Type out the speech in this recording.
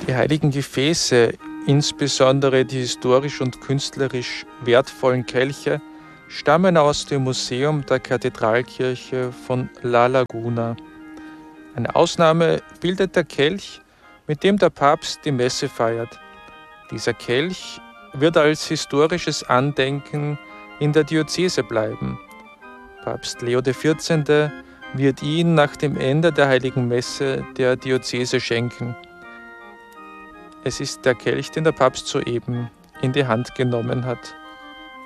Die heiligen Gefäße, insbesondere die historisch und künstlerisch wertvollen Kelche, stammen aus dem Museum der Kathedralkirche von La Laguna. Eine Ausnahme bildet der Kelch, mit dem der Papst die Messe feiert. Dieser Kelch wird als historisches Andenken in der Diözese bleiben. Papst Leo XIV. Wird ihn nach dem Ende der Heiligen Messe der Diözese schenken. Es ist der Kelch, den der Papst soeben in die Hand genommen hat.